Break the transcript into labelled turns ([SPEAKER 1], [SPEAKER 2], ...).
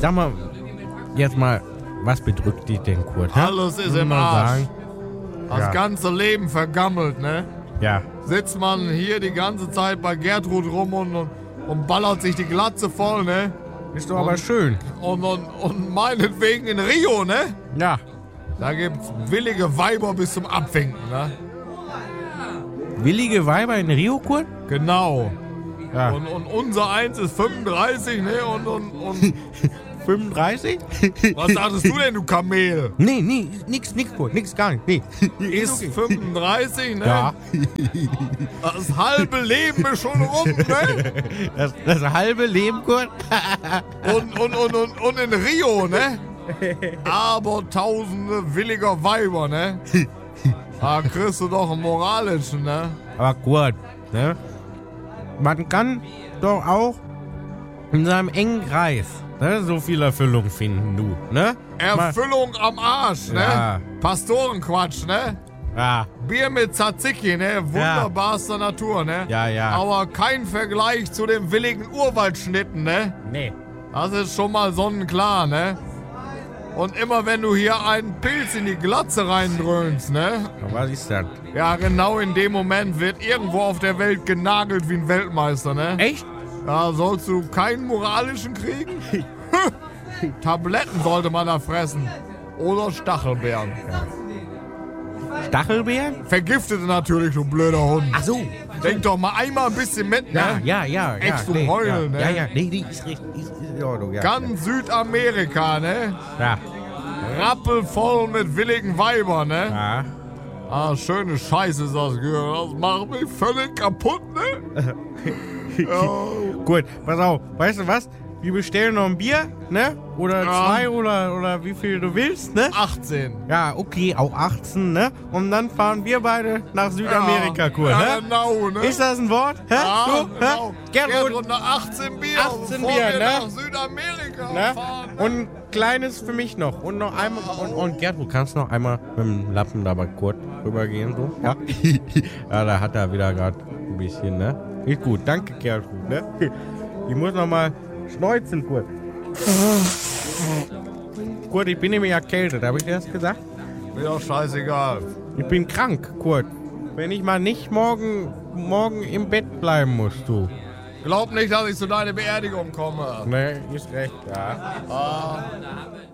[SPEAKER 1] Sag mal, jetzt mal, was bedrückt dich denn, Kurt?
[SPEAKER 2] Alles ist im Arsch. Das
[SPEAKER 1] Ja.
[SPEAKER 2] ganze Leben vergammelt, ne?
[SPEAKER 1] Ja.
[SPEAKER 2] Sitzt man hier die ganze Zeit bei Gertrud rum und ballert sich die Glatze voll, ne?
[SPEAKER 1] Ist doch aber schön.
[SPEAKER 2] Und meinetwegen in Rio, ne?
[SPEAKER 1] Ja.
[SPEAKER 2] Da gibt's willige Weiber bis zum Abwinken, ne?
[SPEAKER 1] Willige Weiber in Rio, Kurt?
[SPEAKER 2] Genau.
[SPEAKER 1] Ja.
[SPEAKER 2] Und unser Eins ist 35, ne? Und
[SPEAKER 1] 35?
[SPEAKER 2] was sagtest du denn, du Kamel?
[SPEAKER 1] Nee, nix, Kurt, nix, gar nicht. Nee.
[SPEAKER 2] Ist 35, ne?
[SPEAKER 1] Ja.
[SPEAKER 2] Das halbe Leben ist schon rum, ne?
[SPEAKER 1] Das halbe Leben, Kurt?
[SPEAKER 2] Und in Rio, ne? Aber tausende williger Weiber, ne? Da kriegst du doch einen moralischen, ne?
[SPEAKER 1] Aber Kurt, ne? Man kann doch auch in seinem engen Kreis, ne, so viel Erfüllung finden, du, ne?
[SPEAKER 2] Erfüllung am Arsch, ne?
[SPEAKER 1] Ja.
[SPEAKER 2] Pastorenquatsch, ne?
[SPEAKER 1] Ja,
[SPEAKER 2] Bier mit Tzatziki, ne? Wunderbarster Natur, ne?
[SPEAKER 1] Ja.
[SPEAKER 2] Aber kein Vergleich zu den willigen Urwaldschnitten, ne?
[SPEAKER 1] nee.
[SPEAKER 2] Das ist schon mal sonnenklar, ne? Und immer wenn du hier einen Pilz in die Glatze reindröhnst, ne?
[SPEAKER 1] Was ist das?
[SPEAKER 2] Ja, genau in dem Moment wird irgendwo auf der Welt genagelt wie ein Weltmeister, ne?
[SPEAKER 1] Echt?
[SPEAKER 2] Ja, sollst du keinen moralischen kriegen? Tabletten sollte man da fressen. Oder Stachelbeeren.
[SPEAKER 1] Stachelbeeren?
[SPEAKER 2] Vergiftete natürlich, du blöder Hund.
[SPEAKER 1] Ach so.
[SPEAKER 2] Denk doch mal einmal ein bisschen mit, ne?
[SPEAKER 1] Ja.
[SPEAKER 2] Echt zum
[SPEAKER 1] nee,
[SPEAKER 2] Heulen,
[SPEAKER 1] ja,
[SPEAKER 2] ne?
[SPEAKER 1] Ja, nee, ist richtig. Ist in Ordnung, ja.
[SPEAKER 2] Ganz Südamerika, ne?
[SPEAKER 1] Ja.
[SPEAKER 2] Rappelvoll mit willigen Weibern, ne?
[SPEAKER 1] Ja.
[SPEAKER 2] Ah, schöne Scheiße ist das, Gehör. Das macht mich völlig kaputt, ne? Ja.
[SPEAKER 1] Gut, pass auf. Weißt du was? Wir bestellen noch ein Bier, ne? Oder
[SPEAKER 2] Ja.
[SPEAKER 1] 2 oder wie viel du willst, ne?
[SPEAKER 2] 18.
[SPEAKER 1] Ja, okay, auch 18, ne? Und dann fahren wir beide nach Südamerika, Kurt,
[SPEAKER 2] ja,
[SPEAKER 1] ne?
[SPEAKER 2] genau, ne?
[SPEAKER 1] Ist das ein Wort? Hä?
[SPEAKER 2] ja,
[SPEAKER 1] du?
[SPEAKER 2] genau.
[SPEAKER 1] Hä? Gertrud,
[SPEAKER 2] nach 18 Bier.
[SPEAKER 1] 18
[SPEAKER 2] bevor
[SPEAKER 1] Bier,
[SPEAKER 2] wir
[SPEAKER 1] ne?
[SPEAKER 2] nach Südamerika
[SPEAKER 1] ne?
[SPEAKER 2] fahren.
[SPEAKER 1] Und ein kleines für mich noch. Und noch einmal. Und Gertrud, kannst du noch einmal mit dem Lappen da bei Kurt rübergehen, so? Ja? Ja, da hat er wieder gerade ein bisschen, ne? Ist gut, danke, Gertrud, ne? Ich muss noch mal schneuzen, Kurt. Kurt, ich bin nämlich erkältet, habe ich dir das gesagt?
[SPEAKER 2] Mir doch scheißegal.
[SPEAKER 1] Ich bin krank, Kurt. Wenn ich mal nicht morgen im Bett bleiben muss, du.
[SPEAKER 2] Glaub nicht, dass ich zu deiner Beerdigung komme.
[SPEAKER 1] Ne, ist recht, ja.
[SPEAKER 2] Ah.